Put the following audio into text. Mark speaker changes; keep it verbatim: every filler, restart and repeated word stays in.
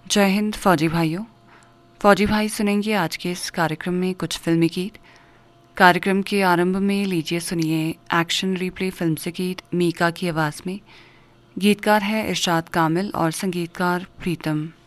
Speaker 1: जय हिंद फौजी भाइयों। फौजी भाई सुनेंगे आज के इस कार्यक्रम में कुछ फिल्मी गीत। कार्यक्रम के आरंभ में लीजिए सुनिए एक्शन रिप्ले फिल्म से गीत मीका की आवाज़ में। गीतकार है इरशाद कामिल और संगीतकार प्रीतम।